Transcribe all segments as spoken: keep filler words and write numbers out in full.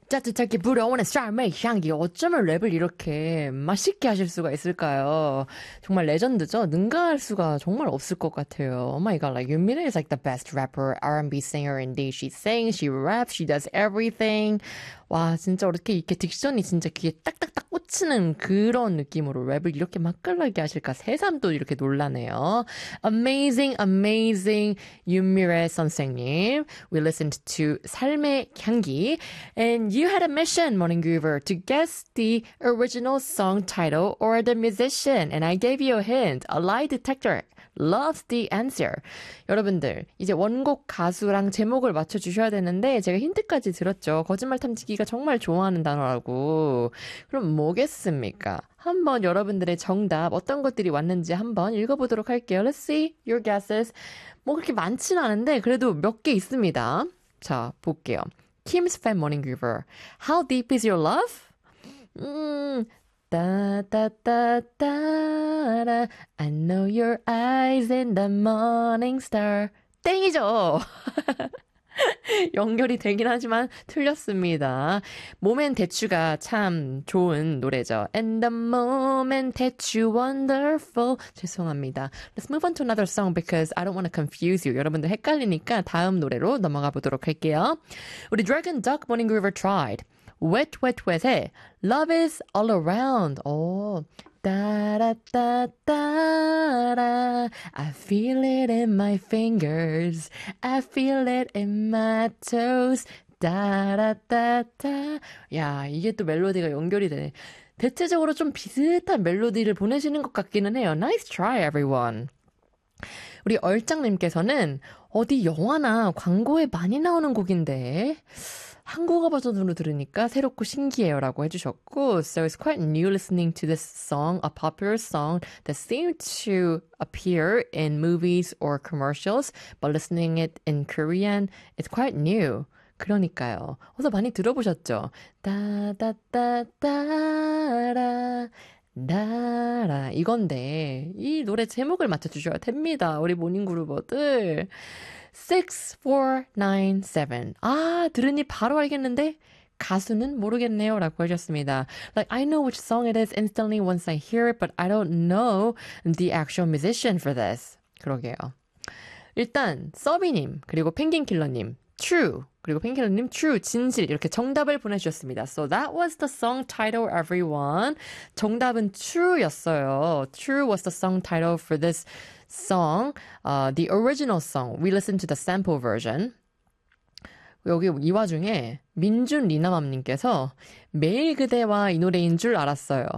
짜릿하게 불어오는 쌀의 향기. 어쩌면 랩을 이렇게 맛있게 하실 수가 있을까요? 정말 레전드죠? 능가할 수가 정말 없을 것 같아요. Oh my god, like Yoonmi is like the best rapper, R and B singer indeed. She sings, she raps, she does everything. 와, 진짜 어떻게 이렇게 딕션이 진짜 귀에 딱딱딱 꽂히는 그런 느낌으로 랩을 이렇게 맛깔나게 하실까? 새삼 또 이렇게 놀라네요. Amazing, amazing 윤미래 선생님. We listened to 삶의 향기. And you had a mission, Morning Groover, to guess the original song title or the musician. And I gave you a hint. A lie detector loves the answer. 여러분들, 이제 원곡 가수랑 제목을 맞춰주셔야 되는데 제가 힌트까지 들었죠. 거짓말 탐지기가 정말 좋아하는 단어라고. 그럼 뭐겠습니까? 한번 여러분들의 정답 어떤 것들이 왔는지 한번 읽어보도록 할게요. Let's see your guesses. 뭐 그렇게 많지는 않은데 그래도 몇 개 있습니다. 자, 볼게요. Kim's Fan Morning Groover. How deep is your love? 음, 따따따따라 I know your eyes in the morning star. 땡이죠. 연결이 되긴 하지만 틀렸습니다. 몸엔 대추가 참 좋은 노래죠. And the moment 대추 wonderful. 죄송합니다. Let's move on to another song because I don't want to confuse you. 여러분들 헷갈리니까 다음 노래로 넘어가 보도록 할게요. 우리 Dragon Duck Morning Groover tried. Wet Wet Wet의 Love is all around. 오, 따라따따라 I feel it in my fingers. I feel it in my toes. 따라따따. 야, 이게 또 멜로디가 연결이 되네. 대체적으로 좀 비슷한 멜로디를 보내시는 것 같기는 해요. Nice try, everyone. 우리 얼짱님께서는 어디 영화나 광고에 많이 나오는 곡인데 한국어 버전으로 들으니까 새롭고 신기해요 라고 해주셨고 So it's quite new listening to this song, a popular song that seemed to appear in movies or commercials but listening it in Korean, it's quite new. 그러니까요. 어서 많이 들어보셨죠? 따따따따라 나라 이건데 이 노래 제목을 맞춰주셔야 됩니다. 우리 모닝그루버들. six four nine seven. 아, 들으니 바로 알겠는데 가수는 모르겠네요 라고 하셨습니다. Like, I know which song it is instantly once I hear it, but I don't know the actual musician for this. 그러게요. 일단 서비님 그리고 펭귄킬러님 True. 그리고 펭귄킬러님 True, 진실 이렇게 정답을 보내주셨습니다. So that was the song title, everyone. 정답은 True였어요. True was the song title for this song. Uh, the original song. We listened to the sample version. 여기 이 와중에 민준 리나맘님께서 매일 그대와 이 노래인 줄 알았어요.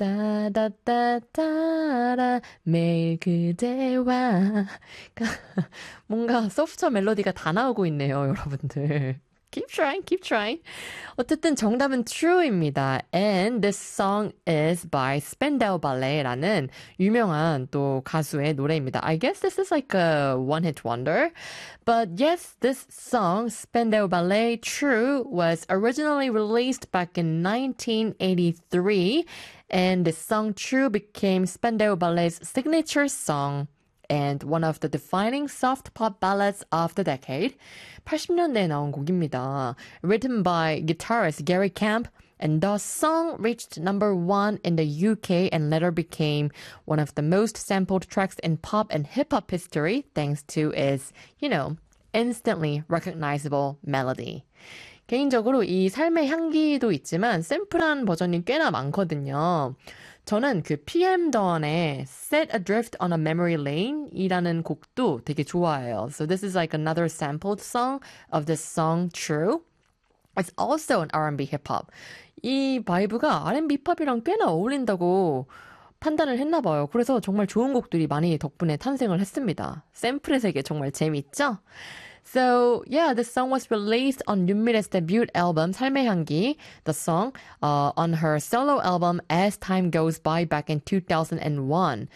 따다따따라 매일 그대와 뭔가 소프트웨어 멜로디가 다 나오고 있네요, 여러분들. Keep trying, keep trying. 어쨌든 정답은 True입니다. And this song is by Spandau Ballet라는 유명한 또 가수의 노래입니다. I guess this is like a one-hit wonder. But yes, this song, Spandau Ballet True, was originally released back in nineteen eighty-three. And this song True became Spandau Ballet's signature song. And one of the defining soft pop ballads of the decade. 팔십 년대에 나온 곡입니다. Written by guitarist Gary Camp, and the song reached number one in the U K and later became one of the most sampled tracks in pop and hip-hop history thanks to its, you know, instantly recognizable melody. 개인적으로 이 삶의 향기도 있지만 샘플한 버전이 꽤나 많거든요. 저는 그 피엠 던의 Set Adrift on a Memory Lane 이라는 곡도 되게 좋아해요. So this is like another sampled song of this song True. It's also an R and B hip-hop. 이 바이브가 R and B 힙합이랑 꽤나 어울린다고 판단을 했나 봐요. 그래서 정말 좋은 곡들이 많이 덕분에 탄생을 했습니다. 샘플의 세계 정말 재밌죠? So, yeah, this song was released on 윤미래's debut album, 삶의 향기, the song, uh, on her solo album, As Time Goes By, back in two thousand one.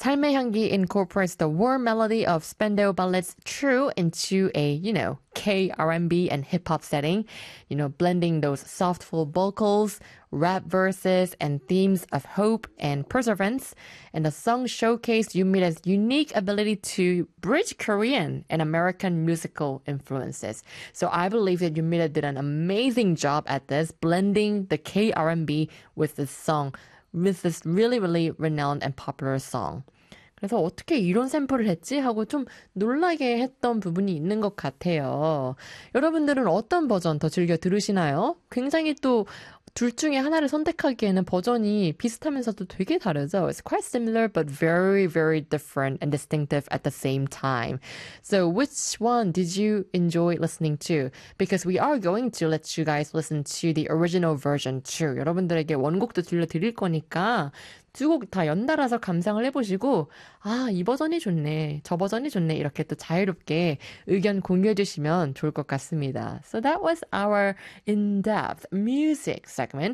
삶의 향기 incorporates the warm melody of Spandau Ballet's True into a, you know, K, R and B, and hip-hop setting, you know, blending those soulful vocals, rap verses, and themes of hope and perseverance. And the song showcased Yumida's unique ability to bridge Korean and American musical influences. So I believe that Yumida did an amazing job at this, blending the K R and B with this song, with this really, really renowned and popular song. 그래서 어떻게 이런 샘플을 했지? 하고 좀 놀라게 했던 부분이 있는 것 같아요. 여러분들은 어떤 버전 더 즐겨 들으시나요? 굉장히 또 둘 중에 하나를 선택하기에는 버전이 비슷하면서도 되게 다르죠. It's quite similar but very, very different and distinctive at the same time. So which one did you enjoy listening to? Because we are going to let you guys listen to the original version too. 여러분들에게 원곡도 들려드릴 거니까 두 곡 다 연달아서 감상을 해보시고 아, 이 버전이 좋네, 저 버전이 좋네 이렇게 또 자유롭게 의견 공유해 주시면 좋을 것 같습니다. So that was our in-depth music segment.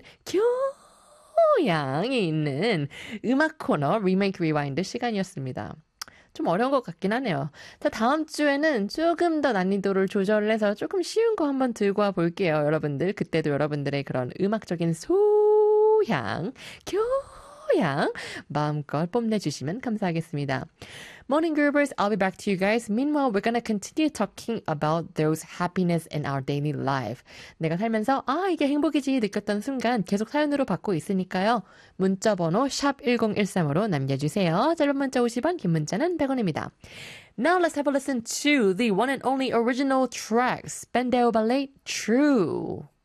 교양이 있는 음악 코너 Remake Rewind 시간이었습니다. 좀 어려운 것 같긴 하네요. 자, 다음 주에는 조금 더 난이도를 조절을 해서 조금 쉬운 거 한번 들고 와 볼게요. 여러분들, 그때도 여러분들의 그런 음악적인 소양, 교 양 마음껏 뽐내주시면 감사하겠습니다. Morning Groovers, I'll be back to you guys. Meanwhile, we're gonna continue talking about those happiness in our daily life. 내가 살면서 아, 이게 행복이지 느꼈던 순간 계속 사연으로 받고 있으니까요. 문자 번호 샵 일공일삼으로 남겨주세요. 짧은 문자 오십 원, 긴 문자는 백 원입니다. Now let's have a listen to the one and only original track, Spandau Ballet, True.